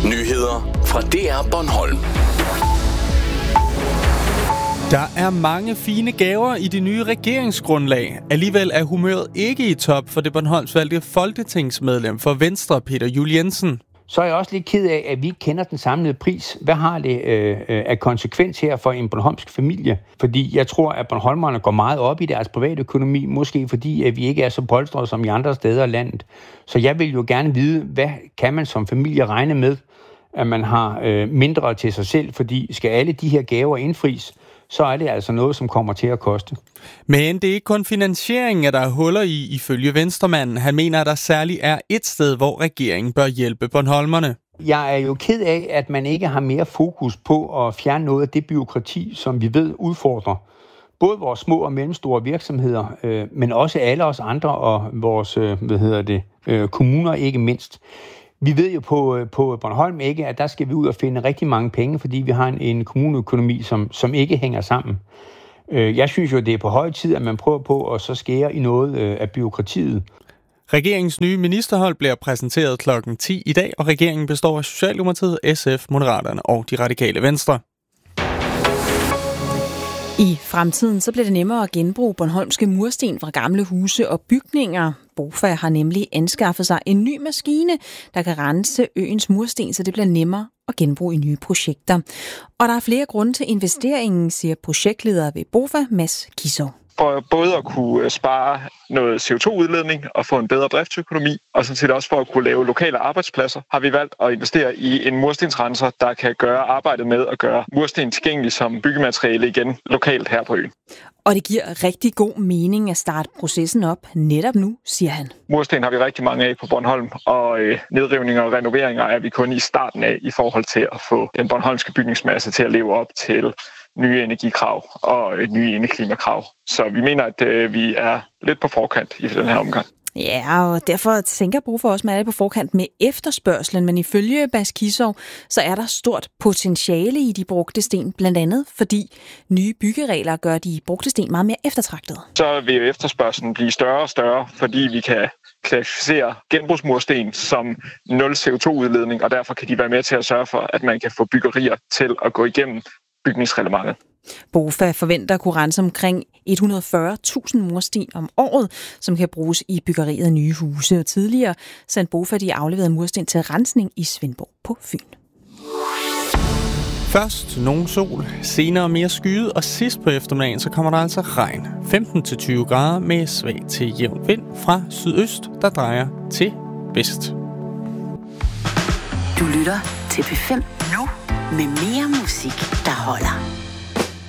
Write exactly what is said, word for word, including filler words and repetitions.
Nyheder fra D R Bornholm. Der er mange fine gaver i det nye regeringsgrundlag. Alligevel er humøret ikke i top for det bornholmsvalgte folketingsmedlem for Venstre, Peter Juel-Jensen. Så er jeg også lidt ked af, at vi ikke kender den samlede pris. Hvad har det øh, af konsekvens her for en bornholmsk familie? Fordi jeg tror, at bornholmerne går meget op i deres private økonomi, måske fordi at vi ikke er så polstrede som i andre steder i landet. Så jeg vil jo gerne vide, hvad kan man som familie regne med, at man har øh, mindre til sig selv? Fordi skal alle de her gaver indfries, så er det altså noget, som kommer til at koste. Men det er ikke kun finansieringen, at der er huller i, ifølge Venstremanden. Han mener, at der særligt er et sted, hvor regeringen bør hjælpe bornholmerne. Jeg er jo ked af, at man ikke har mere fokus på at fjerne noget af det bureaukrati, som vi ved udfordrer både vores små og mellemstore virksomheder, øh, men også alle os andre og vores øh, hvad hedder det, øh, kommuner ikke mindst. Vi ved jo på, på Bornholm ikke, at der skal vi ud og finde rigtig mange penge, fordi vi har en, en kommuneøkonomi, som, som ikke hænger sammen. Jeg synes jo, det er på høj tid, at man prøver på at så skære i noget af bureaukratiet. Regeringens nye ministerhold bliver præsenteret klokken ti i dag, og regeringen består af Socialdemokratiet, S F, Moderaterne og De Radikale Venstre. I fremtiden så bliver det nemmere at genbruge bornholmske mursten fra gamle huse og bygninger. BOFA har nemlig anskaffet sig en ny maskine, der kan rense øens mursten, så det bliver nemmere at genbruge i nye projekter. Og der er flere grunde til investeringen, siger projektleder ved BOFA, Mads Kisov. For både at kunne spare noget C O to udledning og få en bedre driftsøkonomi, og sådan set også for at kunne lave lokale arbejdspladser, har vi valgt at investere i en murstensrenser, der kan gøre arbejdet med at gøre mursten tilgængelig som byggemateriale igen lokalt her på øen. Og det giver rigtig god mening at starte processen op netop nu, siger han. Mursten har vi rigtig mange af på Bornholm, og øh, nedrivninger og renoveringer er vi kun i starten af i forhold til at få den bornholmske bygningsmasse til at leve op til nye energikrav og nye indeklimakrav. Så vi mener, at øh, vi er lidt på forkant i den her omgang. Ja, og derfor tænker BOFA også, at man er på forkant med efterspørgselen, men ifølge Mads Kisov, så er der stort potentiale i de brugte sten, blandt andet fordi nye byggeregler gør de brugte sten meget mere eftertragtede. Så vil efterspørgselen blive større og større, fordi vi kan klassificere genbrugsmursten som nul C O to udledning, og derfor kan de være med til at sørge for, at man kan få byggerier til at gå igennem bygningsreglementet. BOFA forventer at kunne rense omkring et hundrede og fyrre tusind mursten om året, som kan bruges i byggeriet af nye huse. Og tidligere sendte BOFA de afleverede mursten til rensning i Svendborg på Fyn. Først nogen sol, senere mere skyet, og sidst på eftermiddagen så kommer der altså regn. femten til tyve grader med svag til jævn vind fra sydøst, der drejer til vest. Du lytter til P fem nu med mere musik.